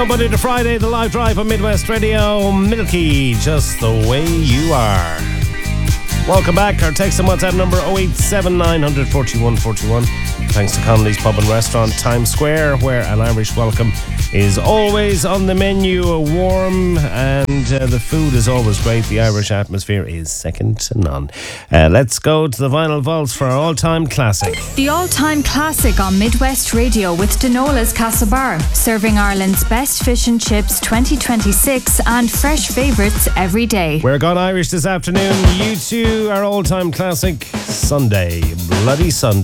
Monday to Friday, the live drive on Midwest Radio. Milky, just the way you are. Welcome back. Our text and WhatsApp number 087 900 4141. Thanks to Connolly's Pub and Restaurant, Times Square, where an Irish welcome is always on the menu, warm, and the food is always great. The Irish atmosphere is second to none. Let's go to the Vinyl Vaults for our all-time classic. The all-time classic on Midwest Radio with Denola's Castlebar, serving Ireland's best fish and chips 2026 and fresh favourites every day. We're gone Irish this afternoon. You two, our all-time classic, Sunday, Bloody Sunday.